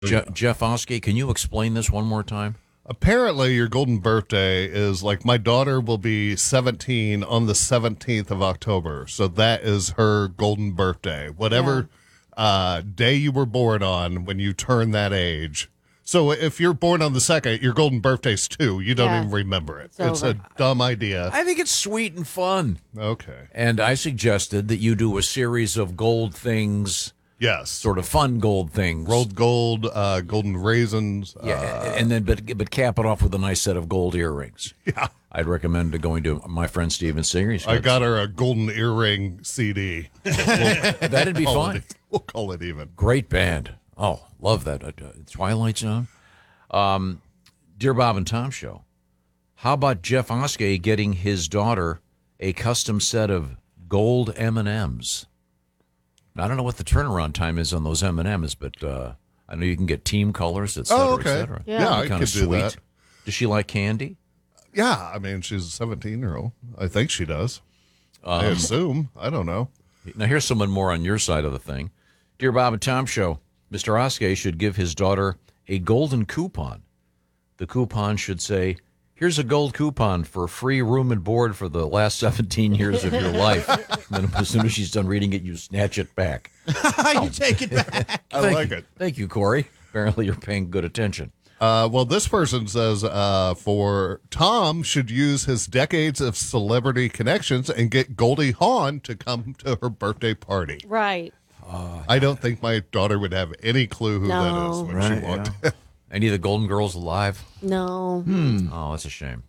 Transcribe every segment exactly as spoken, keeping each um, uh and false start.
Je- Jeff Oskey, can you explain this one more time? Apparently, your golden birthday is like my daughter will be seventeen on the seventeenth of October. So that is her golden birthday. Whatever uh, day you were born on when you turn that age. So if you're born on the second, your golden birthday's two. You don't Yeah. even remember it. It's It's, over. a dumb idea. I think it's sweet and fun. Okay. And I suggested that you do a series of gold things, Yes. sort of fun gold things. Rolled gold, uh, golden raisins. Yeah, uh, and then but but cap it off with a nice set of gold earrings. Yeah. I'd recommend going to my friend Steven Singer. He's I got her a golden earring C D. We'll, that'd be call fun. it, we'll call it even. Great band. Oh, love that. Uh, Twilight Zone. Um, Dear Bob and Tom Show. How about Jeff Oskey getting his daughter a custom set of gold M and M's? I don't know what the turnaround time is on those M and M's, but uh, I know you can get team colors, et cetera, Oh, et okay. cetera. Yeah, I Kinda could do sweet. that. Does she like candy? Yeah, I mean, she's a seventeen-year-old. I think she does. I Um, assume. I don't know. Now, here's someone more on your side of the thing. Dear Bob and Tom Show, Mister Oskey should give his daughter a golden coupon. The coupon should say, here's a gold coupon for free room and board for the last seventeen years of your life. And then as soon as she's done reading it, you snatch it back. You take it back. I Thank like you. it. Thank you, Corey. Apparently you're paying good attention. Uh, well, this person says uh, for Tom should use his decades of celebrity connections and get Goldie Hawn to come to her birthday party. Right. I don't think my daughter would have any clue who that No. is when Right, she walked yeah. in. Any of the Golden Girls alive? No. Oh, that's a shame.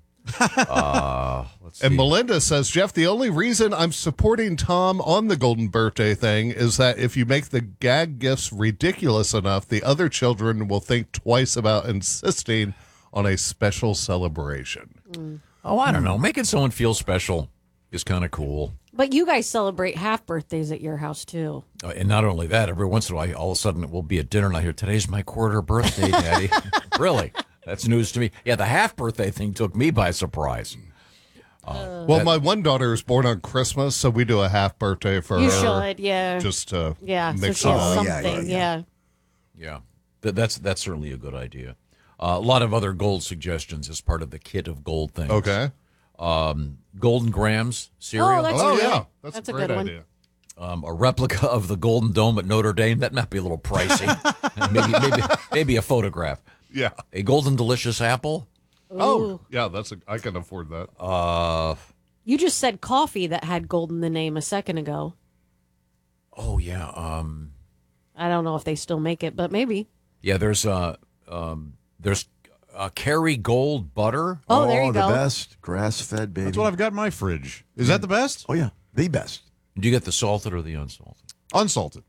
Uh, let's see. And Melinda says, Jeff, the only reason I'm supporting Tom on the golden birthday thing is that if you make the gag gifts ridiculous enough, the other children will think twice about insisting on a special celebration. Oh, I don't know. Making someone feel special is kind of cool. But you guys celebrate half birthdays at your house, too. Uh, and not only that, every once in a while, all of a sudden, it will be at dinner, and I hear, today's my quarter birthday, Daddy. Really? That's news to me. Yeah, the half birthday thing took me by surprise. Uh, Well, my one daughter was born on Christmas, so we do a half birthday for You her. should, yeah. Just to yeah, so mix she it has up. something, yeah, yeah. yeah, Yeah, Th- that's that's certainly a good idea. Uh, a lot of other gold suggestions as part of the kit of gold things. Okay. Um, Golden Grams cereal. Oh, that's Oh, good. yeah. That's, That's a a great good one. idea. Um, a replica of the Golden Dome at Notre Dame. That might be a little pricey. maybe, maybe, maybe a photograph. Yeah. A Golden Delicious apple. Oh, yeah. That's a, I can afford that. Uh, You just said coffee that had gold in the name a second ago. oh yeah. Um, I don't know if they still make it, but maybe. yeah. There's uh, um, there's uh, Kerry Gold butter. Oh, there you the go. best. Grass-fed, baby. That's what I've got in my fridge. Is that the best? Oh, yeah. The best. Do you get the salted or the unsalted? Unsalted.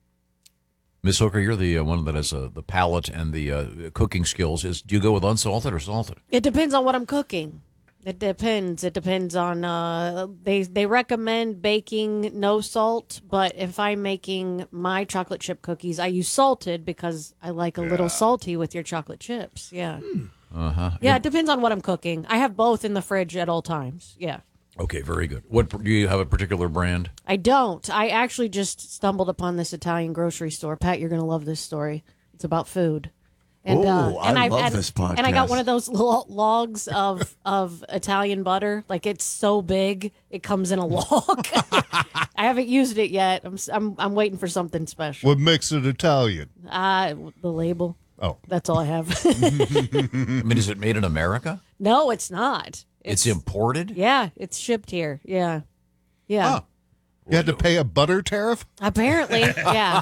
Miss Hooker, you're the uh, one that has uh, the palate and the uh, cooking skills. Is do you go with unsalted or salted? It depends on what I'm cooking. It depends. It depends on. Uh, they they recommend baking no salt, but if I'm making my chocolate chip cookies, I use salted because I like a little salty with your chocolate chips. Yeah. Uh huh. Yeah, it depends on what I'm cooking. I have both in the fridge at all times. Yeah. Okay, very good. What do you have a particular brand? I don't. I actually just stumbled upon this Italian grocery store. Pat, you're going to love this story. It's about food. And, Oh, I and love and, this And I got podcast. one of those lo- logs of of Italian butter. Like it's so big, it comes in a log. I haven't used it yet. I'm s- I'm I'm waiting for something special. What makes it Italian? Uh, the label. Oh. That's all I have. I mean, is it made in America? No, it's not. It's, imported. Yeah, it's shipped here. Yeah, yeah. You had to pay a butter tariff? Apparently, yeah.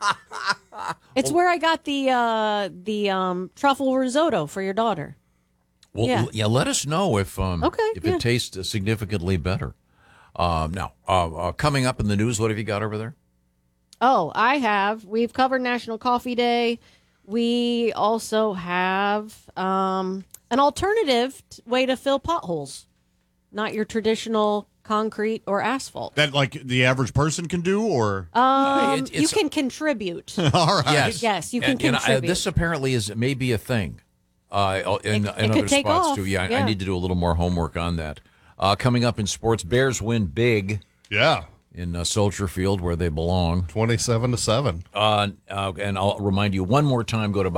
It's where I got the uh, the um, truffle risotto for your daughter. Well, Yeah. l- yeah. Let us know if um, Okay, if yeah. it tastes uh, significantly better. Um, now, uh, uh, coming up in the news, what have you got over there? Oh, I have. We've covered National Coffee Day. We also have um, an alternative t- way to fill potholes, not your traditional concrete or asphalt. That like the average person can do, or Um, it- you it's- can contribute. all right. Yes, Yes, you can And- and, uh, contribute. this apparently is maybe a thing uh, in, It- in it other could take spots off, too. Yeah, I- I yeah. need to do a little more homework on that. Uh, coming up in sports, Bears win big. Yeah. in uh, Soldier Field where they belong. twenty-seven to seven. Uh, uh, and I'll remind you one more time, go to